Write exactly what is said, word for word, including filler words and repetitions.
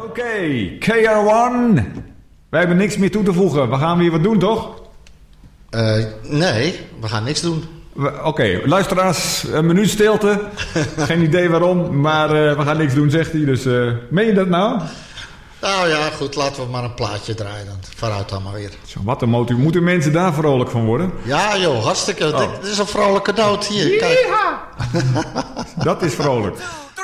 Oké, okay, K R one. Wij hebben niks meer toe te voegen. We gaan weer wat doen, toch? Uh, nee, we gaan niks doen. Oké, okay, luisteraars, een minuut stilte. Geen idee waarom, maar uh, we gaan niks doen, zegt hij. Dus uh, meen je dat nou? Nou ja, goed, laten we maar een plaatje draaien dan. Vooruit dan maar weer. Zo, wat een motie. Moeten mensen daar vrolijk van worden? Ja joh, hartstikke. Oh. Dit, dit is een vrolijke noot hier. Kijk. Dat is vrolijk.